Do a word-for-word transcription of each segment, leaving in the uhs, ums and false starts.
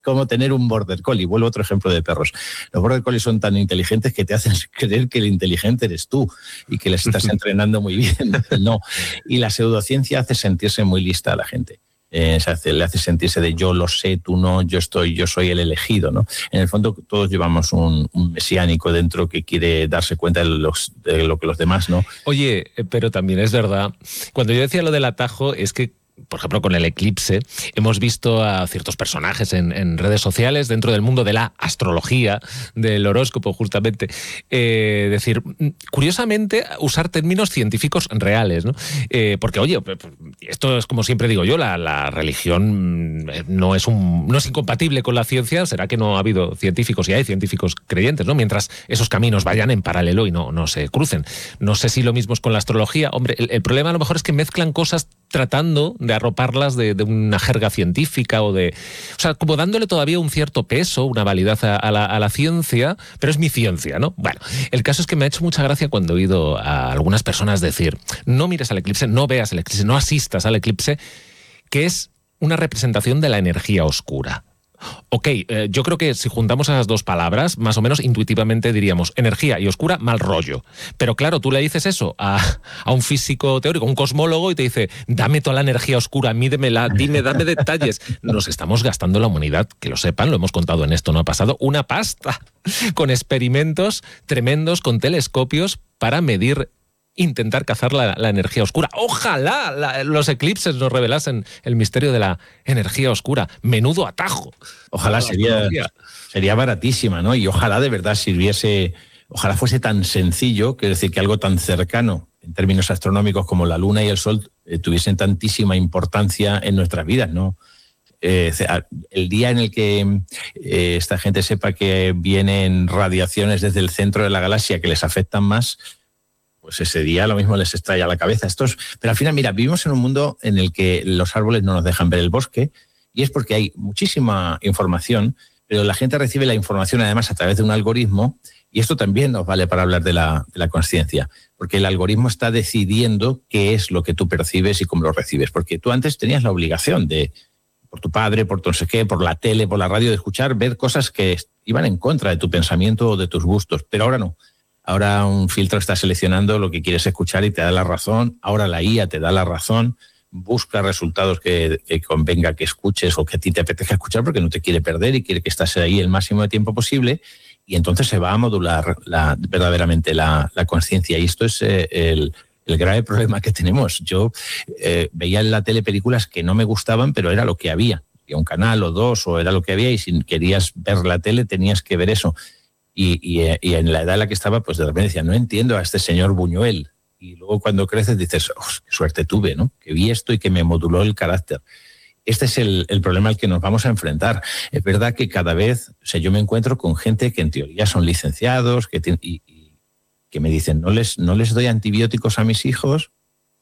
como tener un border collie. Vuelvo a otro ejemplo de perros. Los border collies son tan inteligentes que te hacen creer que el inteligente eres tú y que les estás entrenando muy bien. No. Y la pseudociencia hace sentirse muy lista a la gente. Eh, se hace, le hace sentirse de yo lo sé, tú no, yo estoy, yo soy el elegido, ¿no? En el fondo todos llevamos un, un mesiánico dentro que quiere darse cuenta de, los, de lo que los demás, ¿no? Oye, pero también es verdad, cuando yo decía lo del atajo, es que por ejemplo, con el eclipse, hemos visto a ciertos personajes en, en redes sociales dentro del mundo de la astrología, del horóscopo, justamente, eh, decir, curiosamente, usar términos científicos reales, ¿no? Eh, porque, oye, esto es como siempre digo yo, la, la religión no es, un, no es incompatible con la ciencia, será que no ha habido científicos y hay científicos creyentes, ¿no? Mientras esos caminos vayan en paralelo y no, no se crucen. No sé si lo mismo es con la astrología. Hombre, el, el problema a lo mejor es que mezclan cosas tratando de arroparlas de, de una jerga científica o de... O sea, como dándole todavía un cierto peso, una validez a, a, la, a la ciencia, pero es mi ciencia, ¿no? Bueno, el caso es que me ha hecho mucha gracia cuando he oído a algunas personas decir, no mires al eclipse, no veas el eclipse, no asistas al eclipse, que es una representación de la energía oscura. Ok, eh, yo creo que si juntamos esas dos palabras, más o menos intuitivamente diríamos energía y oscura, mal rollo. Pero claro, tú le dices eso a, a un físico teórico, un cosmólogo, y te dice, dame toda la energía oscura, mídemela, dime, dame detalles. Nos estamos gastando la humanidad, que lo sepan, lo hemos contado en Esto No Ha Pasado, una pasta, con experimentos tremendos, con telescopios, para medir, intentar cazar la, la energía oscura. Ojalá la, los eclipses nos revelasen el misterio de la energía oscura. Menudo atajo. Ojalá sería, sería baratísima, ¿no? Y ojalá de verdad sirviese, ojalá fuese tan sencillo, quiero decir, que algo tan cercano en términos astronómicos como la Luna y el Sol eh, tuviesen tantísima importancia en nuestras vidas, ¿no? Eh, el día en el que eh, esta gente sepa que vienen radiaciones desde el centro de la galaxia que les afectan más, pues ese día lo mismo les estalla la cabeza. Estos, pero al final, mira, vivimos en un mundo en el que los árboles no nos dejan ver el bosque, y es porque hay muchísima información, pero la gente recibe la información además a través de un algoritmo, y esto también nos vale para hablar de la, de la consciencia, porque el algoritmo está decidiendo qué es lo que tú percibes y cómo lo recibes, porque tú antes tenías la obligación de, por tu padre, por tu no sé qué, por la tele, por la radio, de escuchar, ver cosas que iban en contra de tu pensamiento o de tus gustos, pero ahora no. Ahora un filtro está seleccionando lo que quieres escuchar y te da la razón. Ahora la I A te da la razón. Busca resultados que, que convenga que escuches o que a ti te apetezca escuchar porque no te quiere perder y quiere que estés ahí el máximo de tiempo posible. Y entonces se va a modular la, verdaderamente la, la conciencia. Y esto es eh, el, el grave problema que tenemos. Yo eh, veía en la tele películas que no me gustaban, pero era lo que había. Había un canal o dos o era lo que había, y si querías ver la tele tenías que ver eso. Y, y, y en la edad en la que estaba, pues de repente decía, no entiendo a este señor Buñuel. Y luego cuando creces dices, oh, qué suerte tuve, ¿no? Que vi esto y que me moduló el carácter. Este es el, el problema al que nos vamos a enfrentar. Es verdad que cada vez, o sea, yo me encuentro con gente que en teoría son licenciados, que, tienen, y, y, que me dicen, no les, no les doy antibióticos a mis hijos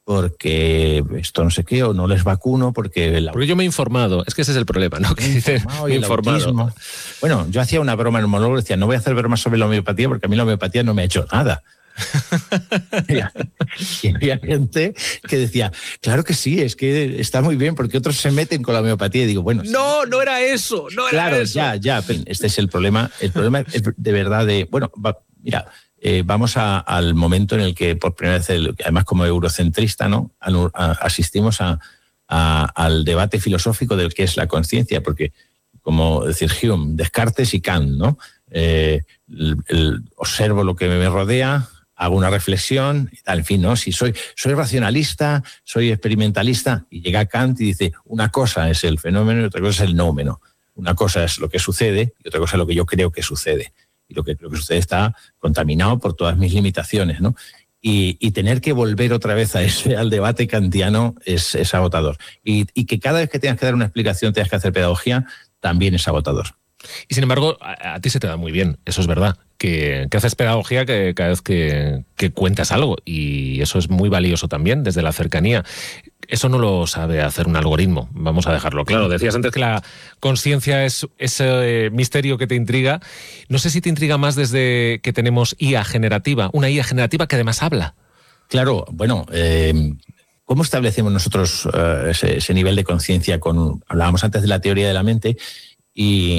porque esto no sé qué, o no les vacuno porque... La... Porque yo me he informado, es que ese es el problema, ¿no? Que dices, me he informado. Bueno, yo hacía una broma en un monólogo, decía, no voy a hacer bromas sobre la homeopatía porque a mí la homeopatía no me ha hecho nada. Y había gente que decía, claro que sí, es que está muy bien porque otros se meten con la homeopatía, y digo, bueno... No, sí, no era eso, no era claro, eso. Claro, ya, ya, este es el problema. El problema es de verdad de... Bueno, va, mira... Eh, vamos a, al momento en el que por primera vez, el, además como eurocentrista, ¿no? A, a, asistimos a, a, al debate filosófico del que es la conciencia, porque como decir Hume, Descartes y Kant, ¿no? Eh, el, el, observo lo que me rodea, hago una reflexión y tal, en fin, ¿no? Si soy, soy racionalista, soy experimentalista, y llega Kant y dice, una cosa es el fenómeno y otra cosa es el nómeno. Una cosa es lo que sucede y otra cosa es lo que yo creo que sucede. Y lo que, lo que sucede está contaminado por todas mis limitaciones, ¿no? Y, y tener que volver otra vez a ese, al debate kantiano es, es agotador. Y, y que cada vez que tengas que dar una explicación, tengas que hacer pedagogía, también es agotador. Y sin embargo, a, a ti se te da muy bien, eso es verdad, que, que haces pedagogía que, cada vez que, que cuentas algo, y eso es muy valioso también desde la cercanía. Eso no lo sabe hacer un algoritmo, vamos a dejarlo claro. Decías antes que la conciencia es ese misterio que te intriga. No sé si te intriga más desde que tenemos I A generativa, una I A generativa que además habla. Claro, bueno, eh, ¿cómo establecemos nosotros uh, ese, ese nivel de conciencia? Con, hablábamos antes de la teoría de la mente, y,